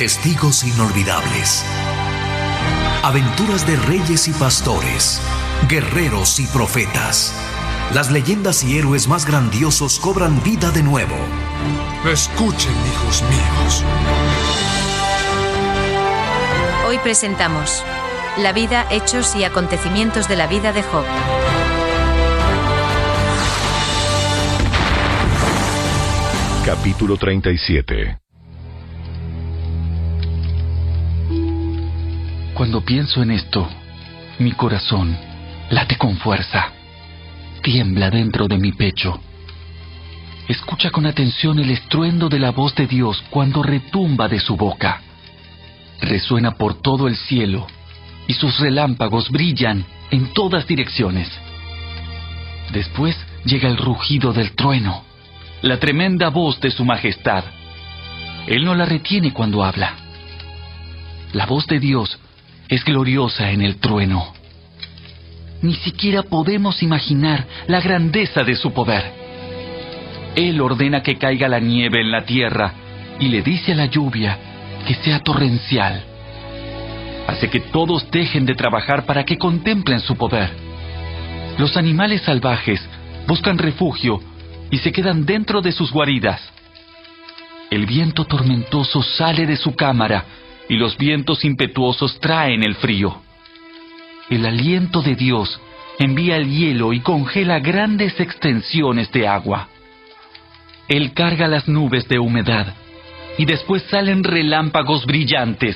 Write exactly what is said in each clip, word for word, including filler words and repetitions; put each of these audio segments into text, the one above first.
Testigos inolvidables. Aventuras de reyes y pastores, guerreros y profetas. Las leyendas y héroes más grandiosos cobran vida de nuevo. Escuchen, hijos míos. Hoy presentamos la vida, hechos y acontecimientos de la vida de Job. Capítulo treinta y siete. Cuando pienso en esto, mi corazón late con fuerza, tiembla dentro de mi pecho. Escucha con atención el estruendo de la voz de Dios cuando retumba de su boca. Resuena por todo el cielo y sus relámpagos brillan en todas direcciones. Después llega el rugido del trueno, la tremenda voz de su majestad. Él no la retiene cuando habla. La voz de Dios es gloriosa en el trueno. Ni siquiera podemos imaginar la grandeza de su poder. Él ordena que caiga la nieve en la tierra y le dice a la lluvia que sea torrencial. Hace que todos dejen de trabajar para que contemplen su poder. Los animales salvajes buscan refugio y se quedan dentro de sus guaridas. El viento tormentoso sale de su cámara y los vientos impetuosos traen el frío. El aliento de Dios envía el hielo y congela grandes extensiones de agua. Él carga las nubes de humedad y después salen relámpagos brillantes.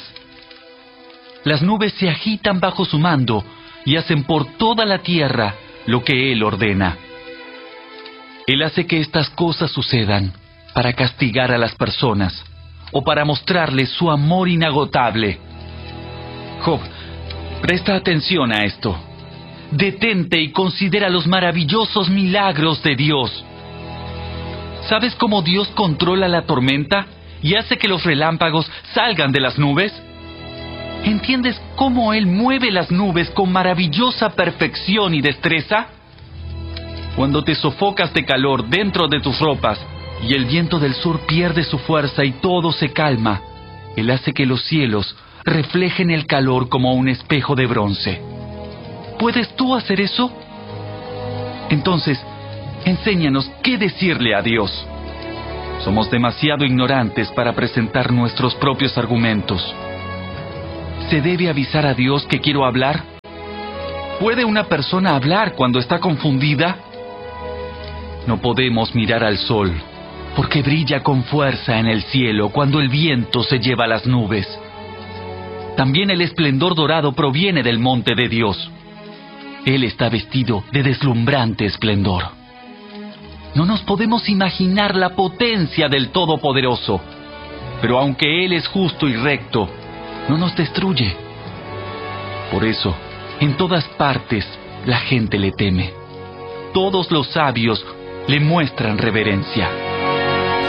Las nubes se agitan bajo su mando y hacen por toda la tierra lo que Él ordena. Él hace que estas cosas sucedan para castigar a las personas o para mostrarles su amor inagotable. Job, presta atención a esto. Detente y considera los maravillosos milagros de Dios. ¿Sabes cómo Dios controla la tormenta y hace que los relámpagos salgan de las nubes? ¿Entiendes cómo Él mueve las nubes con maravillosa perfección y destreza? Cuando te sofocas de calor dentro de tus ropas y el viento del sur pierde su fuerza y todo se calma, Él hace que los cielos reflejen el calor como un espejo de bronce. ¿Puedes tú hacer eso? Entonces, enséñanos qué decirle a Dios. Somos demasiado ignorantes para presentar nuestros propios argumentos. ¿Se debe avisar a Dios que quiero hablar? ¿Puede una persona hablar cuando está confundida? No podemos mirar al sol, porque brilla con fuerza en el cielo cuando el viento se lleva las nubes. También el esplendor dorado proviene del monte de Dios. Él está vestido de deslumbrante esplendor. No nos podemos imaginar la potencia del Todopoderoso, pero aunque Él es justo y recto, no nos destruye. Por eso, en todas partes, la gente le teme. Todos los sabios le muestran reverencia.